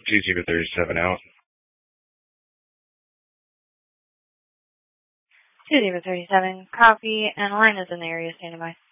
Zebra 37 out. 2-0-37, copy, and line is in the area, standing by.